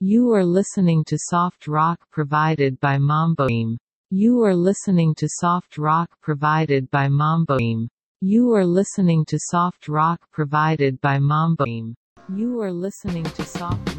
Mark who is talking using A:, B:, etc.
A: You are listening to soft rock provided by Mamboim. You are listening to soft rock provided by Mamboim. You are listening to soft rock provided by Mamboim. You are listening to soft